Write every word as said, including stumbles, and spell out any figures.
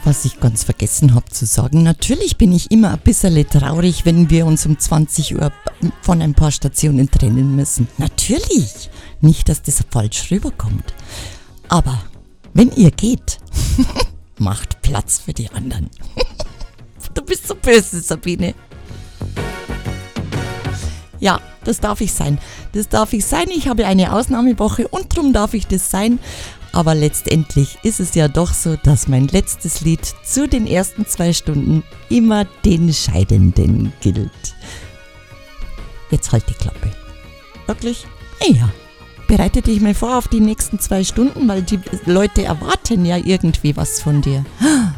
Was ich ganz vergessen habe zu sagen, natürlich bin ich immer ein bisschen traurig, wenn wir uns um zwanzig Uhr von ein paar Stationen trennen müssen. Natürlich. Nicht, dass das falsch rüberkommt. Aber wenn ihr geht, macht Platz für die anderen. Du bist so böse, Sabine. Ja, das darf ich sein. Das darf ich sein. Ich habe eine Ausnahmewoche und darum darf ich das sein. Aber letztendlich ist es ja doch so, dass mein letztes Lied zu den ersten zwei Stunden immer den Scheidenden gilt. Jetzt halt die Klappe. Wirklich? Ja. Bereite dich mal vor auf die nächsten zwei Stunden, weil die Leute erwarten ja irgendwie was von dir.